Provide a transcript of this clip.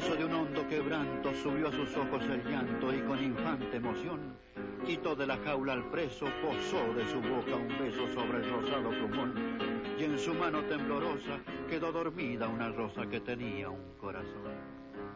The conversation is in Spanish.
gozo de un hondo quebranto subió a sus ojos el llanto y con infante emoción quitó de la jaula al preso, posó de su boca un beso sobre el rosado plumón y en su mano temblorosa quedó dormida una rosa que tenía un corazón.